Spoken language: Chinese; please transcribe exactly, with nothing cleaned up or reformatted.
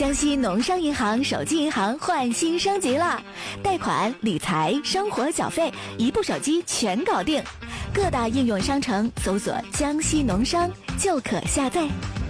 江西农商银行手机银行换新升级了，贷款、理财、生活缴费，一部手机全搞定。各大应用商城搜索江西农商就可下载。